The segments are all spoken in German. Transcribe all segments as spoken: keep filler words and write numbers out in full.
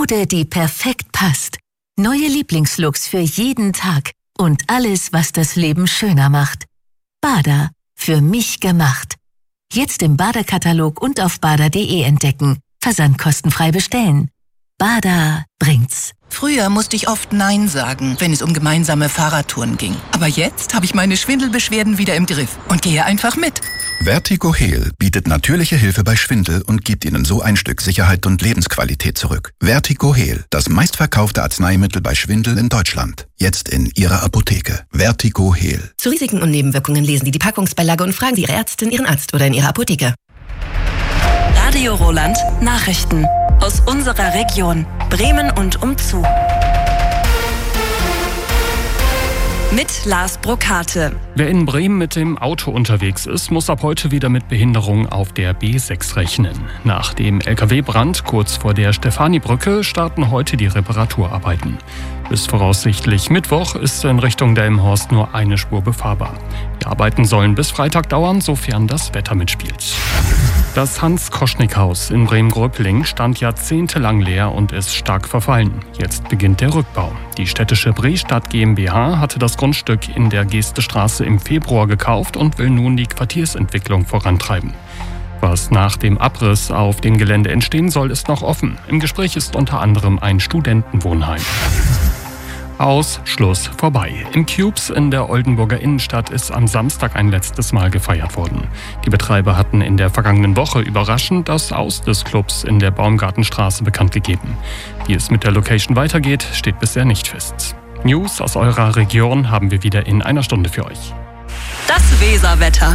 Mode, die perfekt passt. Neue Lieblingslooks für jeden Tag und alles, was das Leben schöner macht. Bada, für mich gemacht. Jetzt im Bada-Katalog und auf bada punkt de entdecken. Versandkostenfrei bestellen. Bada bringt's. Früher musste ich oft Nein sagen, wenn es um gemeinsame Fahrradtouren ging. Aber jetzt habe ich meine Schwindelbeschwerden wieder im Griff und gehe einfach mit. Vertigo-Heal bietet natürliche Hilfe bei Schwindel und gibt Ihnen so ein Stück Sicherheit und Lebensqualität zurück. Vertigo-Heal, das meistverkaufte Arzneimittel bei Schwindel in Deutschland. Jetzt in Ihrer Apotheke. Vertigo-Heal. Zu Risiken und Nebenwirkungen lesen Sie die Packungsbeilage und fragen Sie Ihre Ärztin, Ihren Arzt oder in Ihrer Apotheke. Radio Roland Nachrichten aus unserer Region, Bremen und umzu. Mit Lars Brokate. Wer in Bremen mit dem Auto unterwegs ist, muss ab heute wieder mit Behinderung auf der B sechs rechnen. Nach dem L K W-Brand kurz vor der Stefanibrücke starten heute die Reparaturarbeiten. Bis voraussichtlich Mittwoch ist in Richtung Delmenhorst nur eine Spur befahrbar. Die Arbeiten sollen bis Freitag dauern, sofern das Wetter mitspielt. Das Hans-Koschnick-Haus in Bremen-Gröpeling stand jahrzehntelang leer und ist stark verfallen. Jetzt beginnt der Rückbau. Die städtische Brestadt GmbH hatte das Grundstück in der Gestestraße im Februar gekauft und will nun die Quartiersentwicklung vorantreiben. Was nach dem Abriss auf dem Gelände entstehen soll, ist noch offen. Im Gespräch ist unter anderem ein Studentenwohnheim. Aus, Schluss, vorbei. Im Cubes in der Oldenburger Innenstadt ist am Samstag ein letztes Mal gefeiert worden. Die Betreiber hatten in der vergangenen Woche überraschend das Aus des Clubs in der Baumgartenstraße bekannt gegeben. Wie es mit der Location weitergeht, steht bisher nicht fest. News aus eurer Region haben wir wieder in einer Stunde für euch. Das Weserwetter.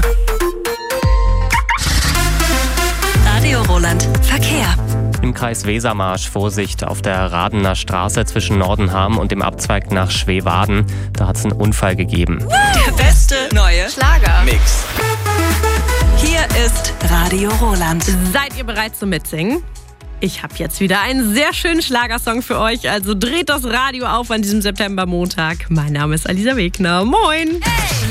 Radio Roland Verkehr. Im Kreis Wesermarsch Vorsicht auf der Radener Straße zwischen Nordenham und dem Abzweig nach Schweewaden. Da hat es einen Unfall gegeben. Der beste neue Schlager. Mix. Hier ist Radio Roland. Seid ihr bereit zum Mitsingen? Ich habe jetzt wieder einen sehr schönen Schlagersong für euch, also dreht das Radio auf an diesem Septembermontag. Mein Name ist Alisa Wegner. Moin! Hey.